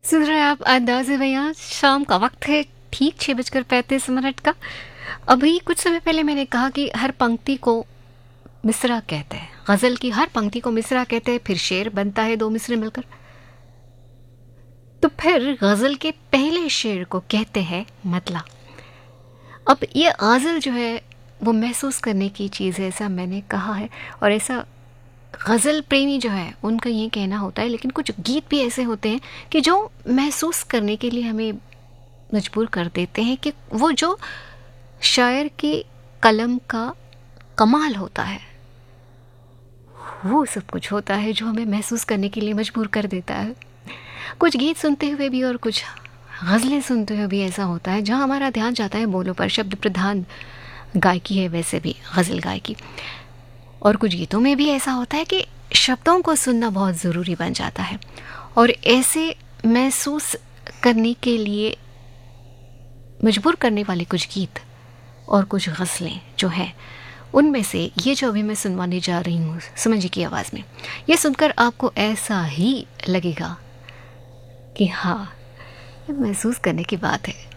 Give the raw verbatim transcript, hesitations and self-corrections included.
सुन रहे हैं आप अंदाज़े बयां। शाम का वक्त है, ठीक छः बजकर पैंतीस मिनट का। अभी कुछ समय पहले मैंने कहा कि हर पंक्ति को मिसरा कहते हैं, गज़ल की हर पंक्ति को मिसरा कहते हैं, फिर शेर बनता है दो मिसरे मिलकर। तो फिर गज़ल के पहले शेर को कहते हैं मतला। अब ये गज़ल जो है वो महसूस करने की चीज़ है, ऐसा मैंने कहा है, और ऐसा गज़ल प्रेमी जो है उनका ये कहना होता है। लेकिन कुछ गीत भी ऐसे होते हैं कि जो महसूस करने के लिए हमें मजबूर कर देते हैं, कि वो जो शायर की कलम का कमाल होता है वो सब कुछ होता है जो हमें महसूस करने के लिए मजबूर कर देता है। कुछ गीत सुनते हुए भी और कुछ गज़लें सुनते हुए भी ऐसा होता है जहाँ हमारा ध्यान जाता है बोलों पर। शब्द प्रधान गायकी है वैसे भी गज़ल गायकी, और कुछ गीतों में भी ऐसा होता है कि शब्दों को सुनना बहुत ज़रूरी बन जाता है। और ऐसे महसूस करने के लिए मजबूर करने वाले कुछ गीत और कुछ गज़लें जो हैं, उनमें से ये जो अभी मैं सुनवाने जा रही हूँ सुमन जी की आवाज़ में, ये सुनकर आपको ऐसा ही लगेगा कि हाँ, ये महसूस करने की बात है।